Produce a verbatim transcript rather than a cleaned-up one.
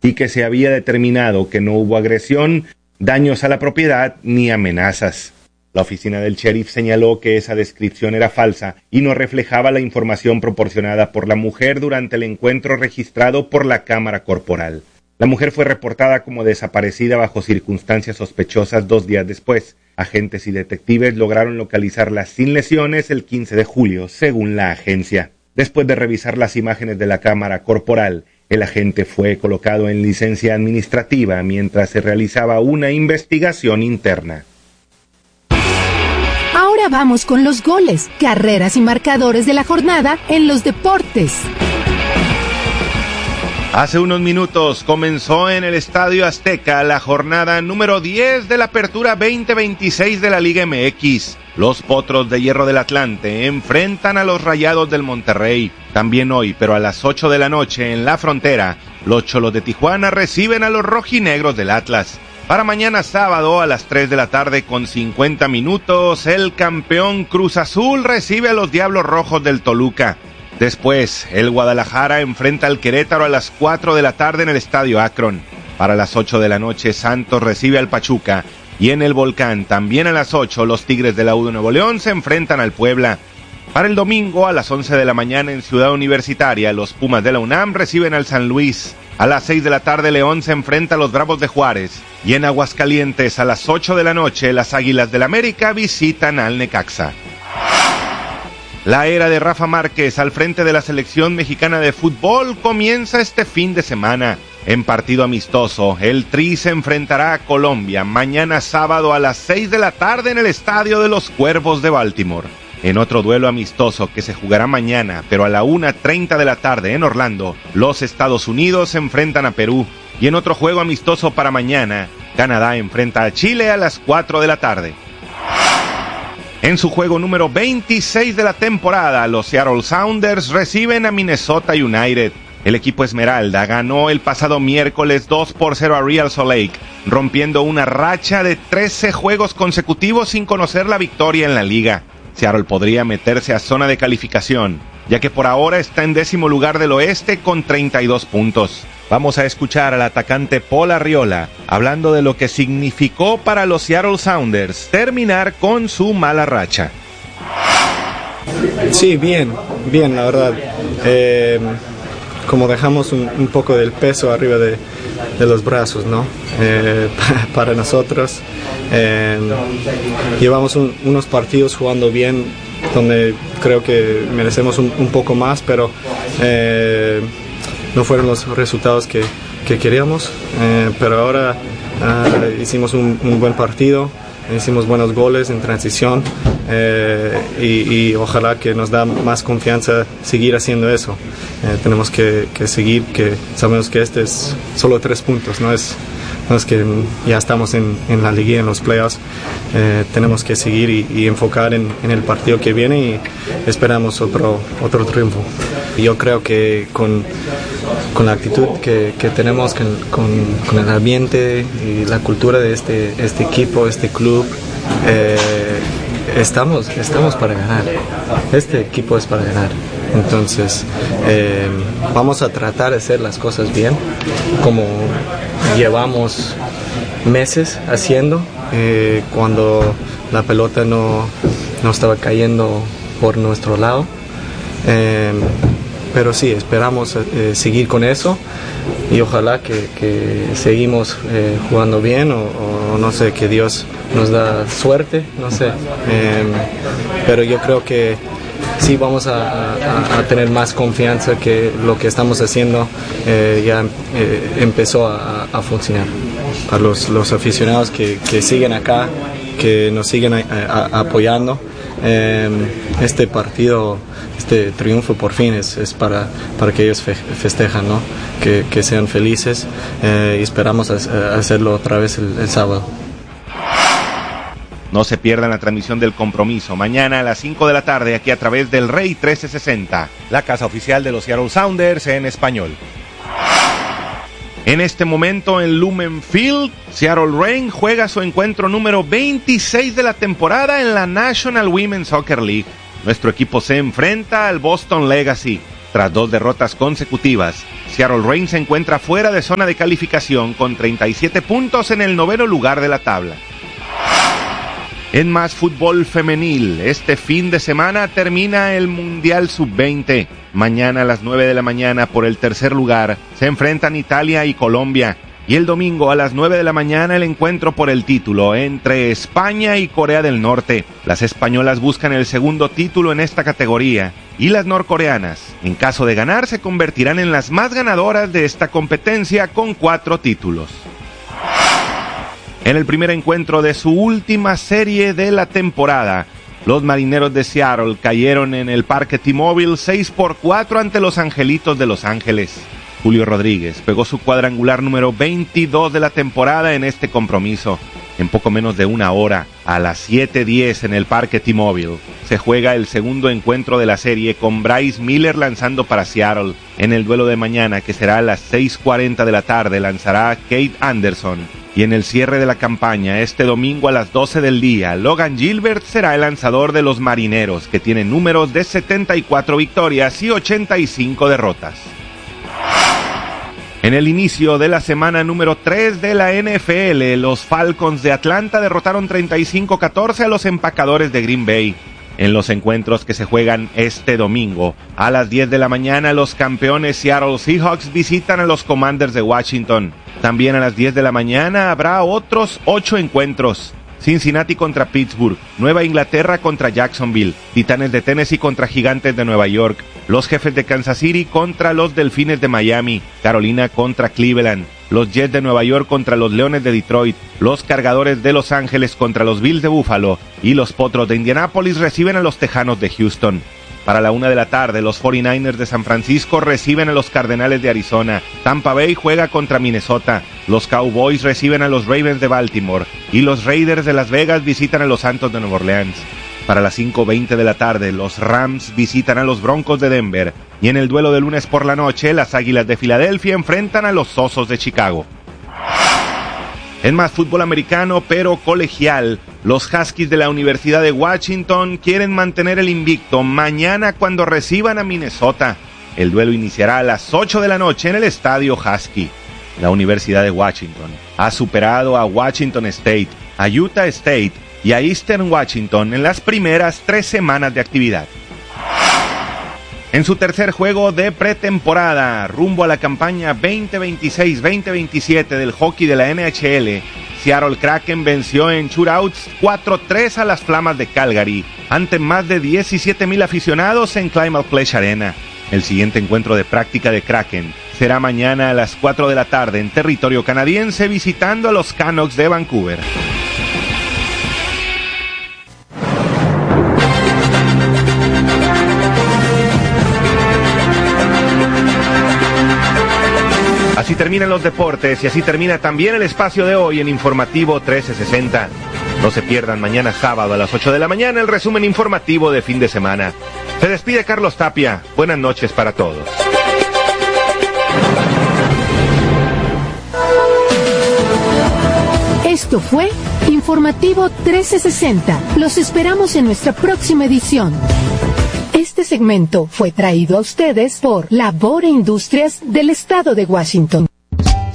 y que se había determinado que no hubo agresión, daños a la propiedad ni amenazas. La oficina del sheriff señaló que esa descripción era falsa y no reflejaba la información proporcionada por la mujer durante el encuentro registrado por la cámara corporal. La mujer fue reportada como desaparecida bajo circunstancias sospechosas dos días después. Agentes y detectives lograron localizarla sin lesiones el quince de julio, según la agencia. Después de revisar las imágenes de la cámara corporal, el agente fue colocado en licencia administrativa mientras se realizaba una investigación interna. Ahora vamos con los goles, carreras y marcadores de la jornada en los deportes. Hace unos minutos comenzó en el Estadio Azteca la jornada número diez de la Apertura veinte veintiséis de la Liga M X. Los Potros de Hierro del Atlante enfrentan a los Rayados del Monterrey. También hoy, pero a las ocho de la noche en la Frontera, los Xolos de Tijuana reciben a los Rojinegros del Atlas. Para mañana sábado a las tres de la tarde con cincuenta minutos, el campeón Cruz Azul recibe a los Diablos Rojos del Toluca. Después, el Guadalajara enfrenta al Querétaro a las cuatro de la tarde en el Estadio Akron. Para las ocho de la noche, Santos recibe al Pachuca. Y en el Volcán, también a las ocho, los Tigres de la U de Nuevo León se enfrentan al Puebla. Para el domingo, a las once de la mañana en Ciudad Universitaria, los Pumas de la UNAM reciben al San Luis. A las seis de la tarde, León se enfrenta a los Bravos de Juárez. Y en Aguascalientes, a las ocho de la noche, las Águilas del América visitan al Necaxa. La era de Rafa Márquez al frente de la selección mexicana de fútbol comienza este fin de semana. En partido amistoso, el Tri se enfrentará a Colombia mañana sábado a las seis de la tarde en el Estadio de los Cuervos de Baltimore. En otro duelo amistoso que se jugará mañana, pero a la una treinta de la tarde en Orlando, los Estados Unidos se enfrentan a Perú. Y en otro juego amistoso para mañana, Canadá enfrenta a Chile a las cuatro de la tarde. En su juego número veintiséis de la temporada, los Seattle Sounders reciben a Minnesota United. El equipo Esmeralda ganó el pasado miércoles dos por cero a Real Salt Lake, rompiendo una racha de trece juegos consecutivos sin conocer la victoria en la liga. Seattle podría meterse a zona de calificación, ya que por ahora está en décimo lugar del oeste con treinta y dos puntos. Vamos a escuchar al atacante Paul Arriola hablando de lo que significó para los Seattle Sounders terminar con su mala racha. Sí, bien, bien, la verdad. Eh, como dejamos un, un poco del peso arriba de, de los brazos, ¿no? Eh, para nosotros. Eh, llevamos un, unos partidos jugando bien, donde creo que merecemos un, un poco más, pero eh, no fueron los resultados que, que queríamos, eh, pero ahora uh, hicimos un, un buen partido, hicimos buenos goles en transición eh, y, y ojalá que nos da más confianza seguir haciendo eso. Eh, tenemos que, que seguir, que sabemos que este es solo tres puntos, no es, no es que ya estamos en, en la liga, en los playoffs. Eh, tenemos que seguir y, y enfocar en, en el partido que viene y esperamos otro, otro triunfo. Yo creo que con, con la actitud que, que tenemos, con, con, con el ambiente y la cultura de este, este equipo, este club, eh, estamos, estamos para ganar. Este equipo es para ganar. Entonces, eh, vamos a tratar de hacer las cosas bien, como llevamos meses haciendo, eh, cuando la pelota no, no estaba cayendo por nuestro lado. Eh, pero sí, esperamos eh, seguir con eso y ojalá que, que seguimos eh, jugando bien o, o no sé, que Dios nos da suerte, no sé. Eh, pero yo creo que sí vamos a, a, a tener más confianza, que lo que estamos haciendo eh, ya eh, empezó a, a funcionar. A los, los aficionados que, que siguen acá, que nos siguen a, a, apoyando, eh, este partido, este triunfo por fin es, es para, para que ellos fe, festejan, ¿no? que, que sean felices eh, y esperamos hacerlo otra vez el, el sábado. No se pierdan la transmisión del compromiso mañana a las cinco de la tarde aquí a través del Rey trece sesenta, la casa oficial de los Seattle Sounders en español. En este momento en Lumen Field, Seattle Reign juega su encuentro número veintiséis de la temporada en la National Women's Soccer League. Nuestro equipo se enfrenta al Boston Legacy. Tras dos derrotas consecutivas, Seattle Reign se encuentra fuera de zona de calificación con treinta y siete puntos en el noveno lugar de la tabla. En más fútbol femenil, este fin de semana termina el Mundial sub veinte. Mañana a las nueve de la mañana por el tercer lugar se enfrentan Italia y Colombia. Y el domingo a las nueve de la mañana el encuentro por el título entre España y Corea del Norte. Las españolas buscan el segundo título en esta categoría y las norcoreanas, en caso de ganar, se convertirán en las más ganadoras de esta competencia con cuatro títulos. En el primer encuentro de su última serie de la temporada, los Marineros de Seattle cayeron en el Parque T-Mobile seis por cuatro ante los Angelitos de Los Ángeles. Julio Rodríguez pegó su cuadrangular número veintidós de la temporada en este compromiso. En poco menos de una hora, a las siete diez en el Parque T-Mobile, se juega el segundo encuentro de la serie con Bryce Miller lanzando para Seattle. En el duelo de mañana, que será a las seis cuarenta de la tarde, lanzará Kate Anderson. Y en el cierre de la campaña, este domingo a las doce del día, Logan Gilbert será el lanzador de los Marineros, que tienen números de setenta y cuatro victorias y ochenta y cinco derrotas. En el inicio de la semana número tres de la N F L, los Falcons de Atlanta derrotaron treinta y cinco a catorce a los Empacadores de Green Bay. En los encuentros que se juegan este domingo, a las diez de la mañana, los campeones Seattle Seahawks visitan a los Commanders de Washington. También a las diez de la mañana habrá otros ocho encuentros. Cincinnati contra Pittsburgh, Nueva Inglaterra contra Jacksonville, Titanes de Tennessee contra Gigantes de Nueva York, los Jefes de Kansas City contra los Delfines de Miami, Carolina contra Cleveland, los Jets de Nueva York contra los Leones de Detroit, los Cargadores de Los Ángeles contra los Bills de Buffalo y los Potros de Indianápolis reciben a los Tejanos de Houston. Para la una de la tarde, los cuarenta y nueve ers de San Francisco reciben a los Cardenales de Arizona. Tampa Bay juega contra Minnesota. Los Cowboys reciben a los Ravens de Baltimore. Y los Raiders de Las Vegas visitan a los Santos de Nueva Orleans. Para las cinco veinte de la tarde, los Rams visitan a los Broncos de Denver. Y en el duelo de lunes por la noche, las Águilas de Filadelfia enfrentan a los Osos de Chicago. En más fútbol americano, pero colegial, los Huskies de la Universidad de Washington quieren mantener el invicto mañana cuando reciban a Minnesota. El duelo iniciará a las ocho de la noche en el Estadio Husky. La Universidad de Washington ha superado a Washington State, a Utah State y a Eastern Washington en las primeras tres semanas de actividad. En su tercer juego de pretemporada, rumbo a la campaña veinte veintiséis veinte veintisiete del hockey de la N H L, Seattle Kraken venció en shootouts cuatro tres a las Flamas de Calgary, ante más de diecisiete mil aficionados en Climate Pledge Arena. El siguiente encuentro de práctica de Kraken será mañana a las cuatro de la tarde en territorio canadiense visitando a los Canucks de Vancouver. Así terminan los deportes y así termina también el espacio de hoy en Informativo trece sesenta. No se pierdan mañana sábado a las ocho de la mañana el resumen informativo de fin de semana. Se despide Carlos Tapia. Buenas noches para todos. Esto fue Informativo trece sesenta. Los esperamos en nuestra próxima edición. Este segmento fue traído a ustedes por Labor e Industrias del Estado de Washington.